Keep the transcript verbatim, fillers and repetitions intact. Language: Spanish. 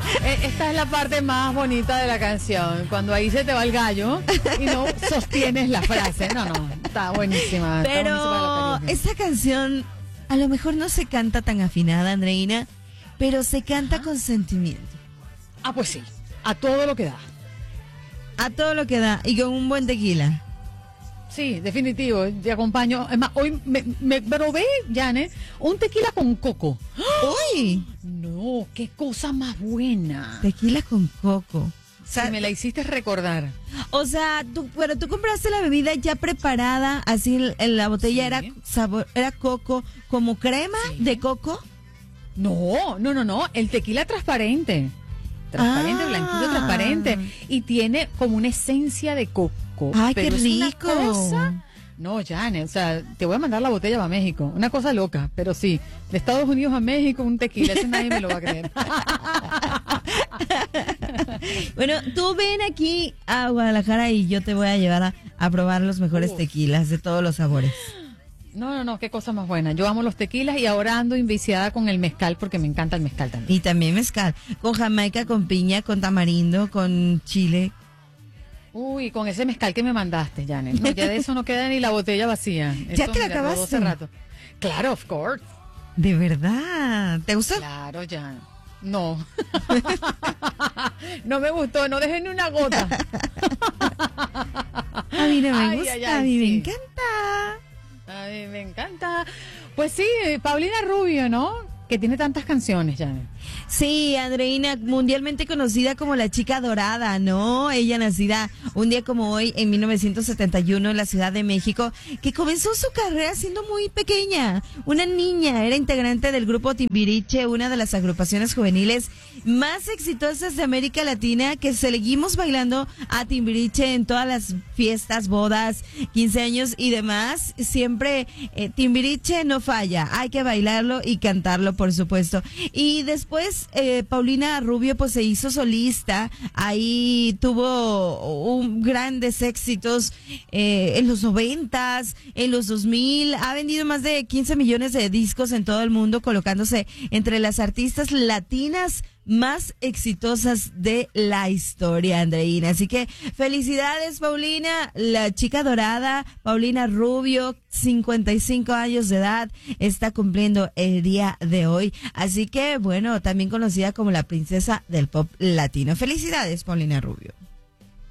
Esta es la parte más bonita de la canción, cuando ahí se te va el gallo y no sostienes la frase. No, no, está buenísima. Está Pero buenísima esta canción a lo mejor no se canta tan afinada, Andreina, pero se canta Ajá. con sentimiento. Ah, pues sí, a todo lo que da. A todo lo que da y con un buen tequila. Sí, definitivo, te acompaño. Es más, hoy me, me probé, Janet, un tequila con coco. ¡Uy! No, qué cosa más buena. Tequila con coco. O Sí, sea, me la hiciste recordar. o sea, tú, pero tú compraste la bebida ya preparada, así en, en la botella Sí. era sabor, era coco, como crema Sí. de coco. No, no, no, no, el tequila transparente. Transparente, Ah. blanquito, transparente. Y tiene como una esencia de coco. Ay, pero qué es una rico. cosa- No, Janet, o sea, te voy a mandar la botella para México. Una cosa loca, pero sí. De Estados Unidos a México, un tequila. Ese nadie me lo va a creer. Bueno, tú ven aquí a Guadalajara y yo te voy a llevar a, a probar los mejores Uf. tequilas de todos los sabores. No, no, no, qué cosa más buena. Yo amo los tequilas y ahora ando inviciada con el mezcal porque me encanta el mezcal también. Y también mezcal, con jamaica, con piña, con tamarindo, con chile. Uy, con ese mezcal que me mandaste, Janet. No, ya de eso no queda ni la botella vacía. ¿Ya Eso, te la mira, rodó acabaste? hace rato. Claro, of course. De verdad, ¿te gusta? Claro, ya. No. No me gustó, no dejé ni una gota. A mí no me Ay, gusta, ay, ay, a mí me sí. encanta. A mí me encanta. Pues sí, Paulina Rubio, ¿no? Que tiene tantas canciones, Janet. Sí, Andreina, mundialmente conocida como la chica dorada, ¿no? Ella nacida un día como hoy en mil novecientos setenta y uno en la Ciudad de México, que comenzó su carrera siendo muy pequeña. Una niña, era integrante del grupo Timbiriche, una de las agrupaciones juveniles más exitosas de América Latina, que seguimos bailando a Timbiriche en todas las fiestas, bodas, quince años y demás. Siempre eh, Timbiriche no falla, hay que bailarlo y cantarlo, por supuesto. Y después eh, Paulina Rubio pues se hizo solista, ahí tuvo un, grandes éxitos eh, en los noventas, en los dos mil, ha vendido más de quince millones de discos en todo el mundo, colocándose entre las artistas latinas más exitosas de la historia, Andreina. Así que felicidades, Paulina, la chica dorada, Paulina Rubio, cincuenta y cinco años de edad, está cumpliendo el día de hoy. Así que, bueno, también conocida como la princesa del pop latino. Felicidades, Paulina Rubio.